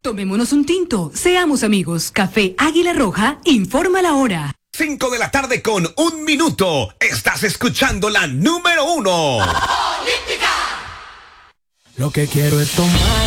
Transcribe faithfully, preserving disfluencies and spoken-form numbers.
Tomémonos un tinto, seamos amigos. Café Águila Roja informa la hora. Cinco de la tarde con un minuto. Estás escuchando la número uno. Lo que quiero es tomar.